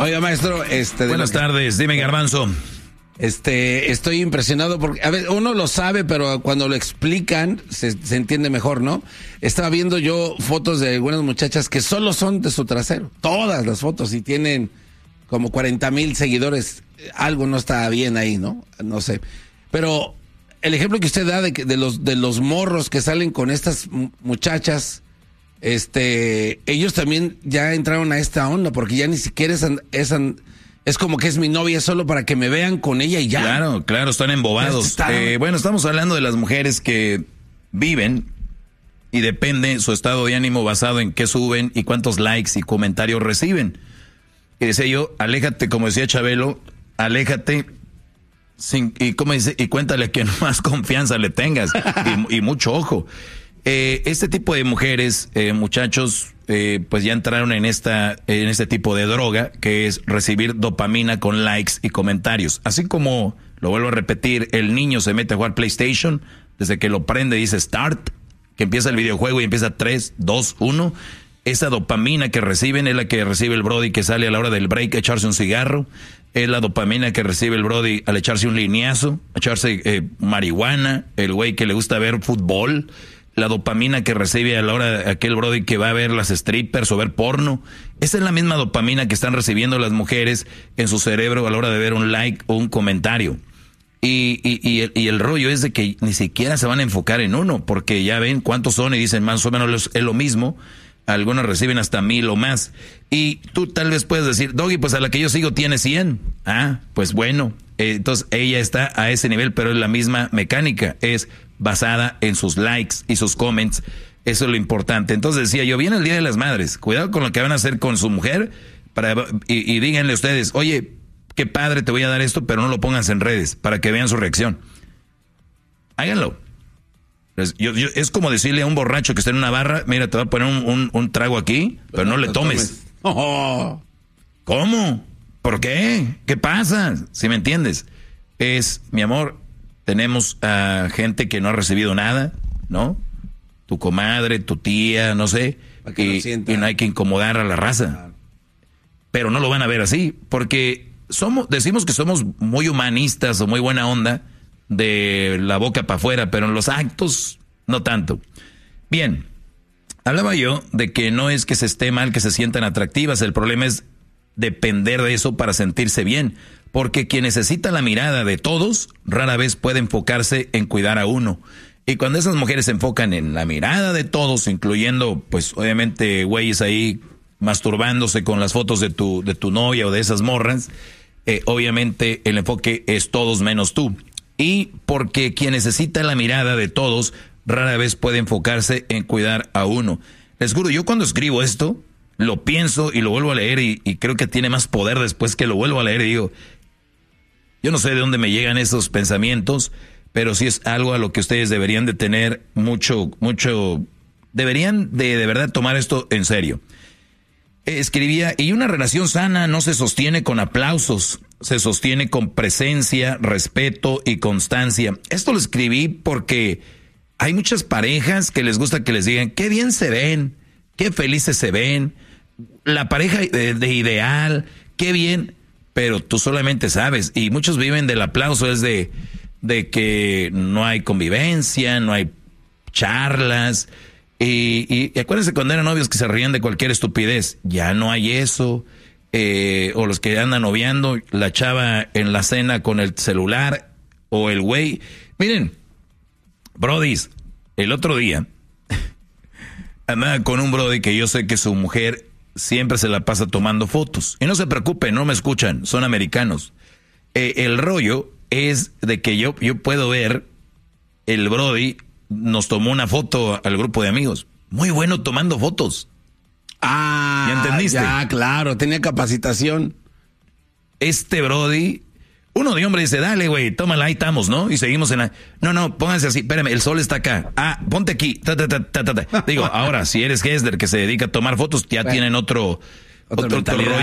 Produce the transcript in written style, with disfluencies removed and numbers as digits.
Oiga, maestro, Buenas tardes, dime, Garbanzo. Estoy impresionado porque, a ver, uno lo sabe, pero cuando lo explican se entiende mejor, ¿no? Estaba viendo yo fotos de algunas muchachas que solo son de su trasero, todas las fotos, y tienen como 40,000 seguidores. Algo no está bien ahí, ¿no? No sé. Pero el ejemplo que usted da de los morros que salen con estas muchachas, ellos también ya entraron a esta onda, porque ya ni siquiera es como que es mi novia solo para que me vean con ella y ya. Claro, están embobados. Bueno, estamos hablando de las mujeres que viven y depende su estado de ánimo basado en qué suben y cuántos likes y comentarios reciben. Y decía yo, aléjate, como decía Chabelo, aléjate y cuéntale a quien más confianza le tengas y mucho ojo. Este tipo de mujeres, muchachos, pues ya entraron en este tipo de droga, que es recibir dopamina con likes y comentarios. Así como, lo vuelvo a repetir, el niño se mete a jugar PlayStation, desde que lo prende dice Start, que empieza el videojuego y empieza 3, 2, 1. Esa dopamina que reciben es la que recibe el brody que sale a la hora del break a echarse un cigarro. Es la dopamina que recibe el brody al echarse un lineazo, a echarse marihuana, el güey que le gusta ver fútbol. La dopamina que recibe a la hora de aquel brody que va a ver las strippers o ver porno. Esa es la misma dopamina que están recibiendo las mujeres en su cerebro a la hora de ver un like o un comentario. Y el rollo es de que ni siquiera se van a enfocar en uno, porque ya ven cuántos son y dicen más o menos es lo mismo. Algunos reciben hasta 1,000 o más. Y tú tal vez puedes decir, Doggy, pues a la que yo sigo tiene 100. Ah, pues bueno. Entonces ella está a ese nivel, pero es la misma mecánica. Es basada en sus likes y sus comments. Eso es lo importante. Entonces decía yo, viene el Día de las Madres. Cuidado con lo que van a hacer con su mujer. Y díganle ustedes, oye, qué padre, te voy a dar esto, pero no lo pongas en redes para que vean su reacción. Háganlo. Es como decirle a un borracho que está en una barra, mira, te voy a poner un trago aquí, pero no le tomes. Oh. ¿Cómo? ¿Por qué? ¿Qué pasa? ¿Sí me entiendes? Mi amor, tenemos a gente que no ha recibido nada, ¿no? Tu comadre, tu tía, no sé, y no hay que incomodar a la raza. Pero no lo van a ver así, porque decimos que somos muy humanistas o muy buena onda, de la boca para afuera, pero en los actos no tanto. Bien, hablaba yo de que no es que se esté mal que se sientan atractivas, el problema es depender de eso para sentirse bien, porque quien necesita la mirada de todos rara vez puede enfocarse en cuidar a uno. Y cuando esas mujeres se enfocan en la mirada de todos, incluyendo pues obviamente güeyes ahí masturbándose con las fotos de tu novia o de esas morras, obviamente el enfoque es todos menos tú. Y porque quien necesita la mirada de todos rara vez puede enfocarse en cuidar a uno. Les juro, yo cuando escribo esto, lo pienso y lo vuelvo a leer y creo que tiene más poder después que lo vuelvo a leer y digo, yo no sé de dónde me llegan esos pensamientos, pero sí es algo a lo que ustedes deberían de tener mucho, deberían de verdad tomar esto en serio. Escribía, y una relación sana no se sostiene con aplausos, se sostiene con presencia, respeto y constancia. Esto lo escribí porque hay muchas parejas que les gusta que les digan, qué bien se ven, qué felices se ven, la pareja de ideal, qué bien, pero tú solamente sabes, y muchos viven del aplauso, es de que no hay convivencia, no hay charlas. Y acuérdense cuando eran novios que se reían de cualquier estupidez. Ya no hay eso. O los que andan noviando, la chava en la cena con el celular, o el güey. Miren, brodis, el otro día andaba con un brody que yo sé que su mujer siempre se la pasa tomando fotos. Y no se preocupen, no me escuchan, son americanos. El rollo es de que yo puedo ver el brody. Nos tomó una foto al grupo de amigos. Muy bueno tomando fotos. Ah, ¿ya entendiste? Ya, claro, tenía capacitación. Este brody, uno de hombre dice, dale, güey, tómala, ahí estamos, ¿no? Y seguimos en la... No, pónganse así, espérame, el sol está acá. Ah, ponte aquí. Digo, ahora, si eres Hesler que se dedica a tomar fotos, ya tienen otro rollo.